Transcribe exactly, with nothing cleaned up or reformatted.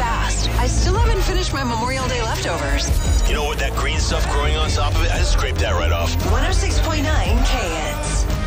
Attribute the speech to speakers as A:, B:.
A: fast. I still haven't finished my Memorial Day leftovers.
B: You know what, that green stuff growing on top of it, I just scraped that